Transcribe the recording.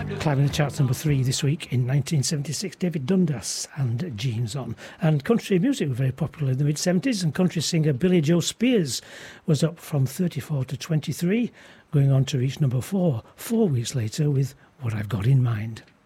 Climbing the charts number 3 this week in 1976, David Dundas and Jeans On. And country music was very popular in the mid-70s, and country singer Billy Joe Spears was up from 34 to 23, going on to reach number 4 4 weeks later with What I've Got in Mind.